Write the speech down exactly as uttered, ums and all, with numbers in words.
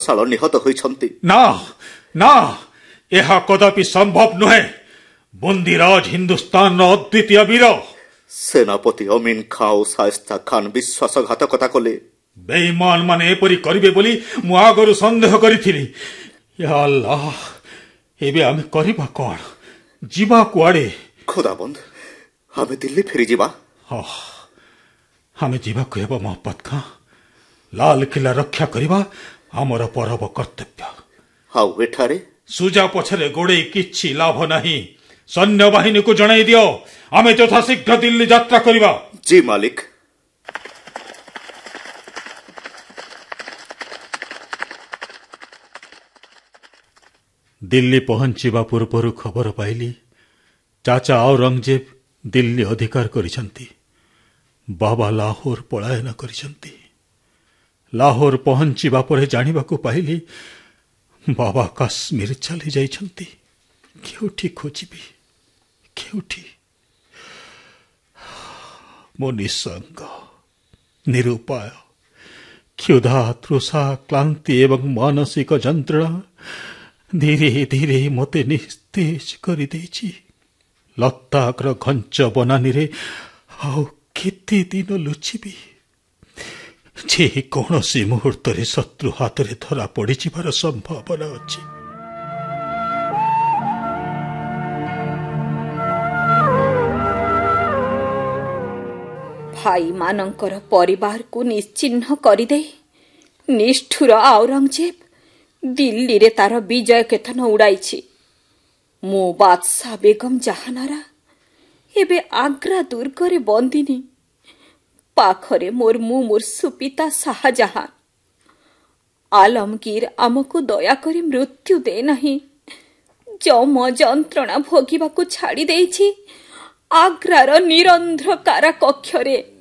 ଶାଳ ନିହତ ହୋଇଛନ୍ତି। ନା ନା, ଏହା କଦାପି ସମ୍ଭବ ନୁହେଁ। ବୁନ୍ଦିରାଜ ହିନ୍ଦୁସ୍ତାନର ଅଦ୍ୱିତୀୟ ବୀର। ସେନାପତି ଅମିନ ଖାଁ ଓ ଶାଏସ୍ତା ଖାନ୍ ବିଶ୍ୱାସଘାତକତା କଲେ। ବେଇମାନ ମାନେ ଏପରି କରିବେ ବୋଲି ମୁଁ ଆଗରୁ ସନ୍ଦେହ କରିଥିଲି। ୟା ଆଲ୍ଲାହ, ଏବେ ଆମେ କରିବା କ'ଣ? ଯିବା କୁଆଡ଼େ? ଖୋଦାବନ୍ଦ, ଆମେ ଦିଲ୍ଲୀ ଫେରିଯିବା। ହଁ, ଆମେ ଯିବାକୁ ହେବ ମହମ୍ମଦ ଖାଁ। ଲାଲକିଲ୍ଲା ରକ୍ଷା କରିବା ଆମର ପରମ କର୍ତ୍ତବ୍ୟ। ଆଉ ଏଠାରେ ସୁଜା ପଛରେ ଗୋଡ଼େଇ କିଛି ଲାଭ ନାହିଁ। ସୈନ୍ୟବାହିନୀକୁ ଜଣାଇ ଦିଅ, ଆମେ ଯଥାଶୀଘ୍ର ଦିଲ୍ଲୀ ଯାତ୍ରା କରିବା। ଜି ମାଲିକ। ଦିଲ୍ଲୀ ପହଞ୍ଚିବା ପୂର୍ବରୁ ଖବର ପାଇଲି ଚାଚା ଔରଙ୍ଗଜେବ ଦିଲ୍ଲୀ ଅଧିକାର କରିଛନ୍ତି। ବାବା ଲାହୋର ପଳାୟନ କରିଛନ୍ତି। ଲାହୋର ପହଞ୍ଚିବା ପରେ ଜାଣିବାକୁ ପାଇଲି ବାବା କାଶ୍ମୀର ଚାଲି ଯାଇଛନ୍ତି। କେଉଁଠି ଖୋଜିବି? କେଉଁଠି? ମୋ ନିଃସଙ୍ଗ, ନିରୁପାୟ, କ୍ଷୁଧା, ତୃଷା, କ୍ଳାନ୍ତି ଏବଂ ମାନସିକ ଯନ୍ତ୍ରଣା ଧୀରେ ଧୀରେ ମୋତେ ନିସ୍ତେଜ କରିଦେଇଛି। ଲତାଗ୍ର ଘଞ୍ଚ ବନାନୀରେ ଆଉ କେତେ ଦିନ ଲୁଚିବି? ଯେ କୌଣସି ମୁହୂର୍ତ୍ତରେ ଶତ୍ରୁ ହାତରେ ଧରା ପଡ଼ିଯିବାର ସମ୍ଭାବନା ଅଛି। ଭାଇମାନଙ୍କର ପରିବାରକୁ ନିଶ୍ଚିହ୍ନ କରିଦେଇ ନିଷ୍ଠୁର ଔରଙ୍ଗଜେବ ଦିଲ୍ଲୀରେ ତାର ବିଜୟ କେତନ ଉଡ଼ାଇଛି। ମୋ ବାଦଶାହ ବେଗମ ଜାହାନାରା ଏବେ ଆଗ୍ରା ଦୁର୍ଗରେ ବନ୍ଦିନୀ। ପାଖରେ ମୋର ମୁମୂର୍ଷୁ ପିତା ଶାହଜାହାନ। ଆଲମଗୀର ଆମକୁ ଦୟାକରି ମୃତ୍ୟୁ ଦେ ନାହିଁ। ଯମ ଯନ୍ତ୍ରଣା ଭୋଗିବାକୁ ଛାଡ଼ି ଦେଇଛି ଆଗ୍ରାର ନିରନ୍ଧ୍ର କାରା କକ୍ଷରେ।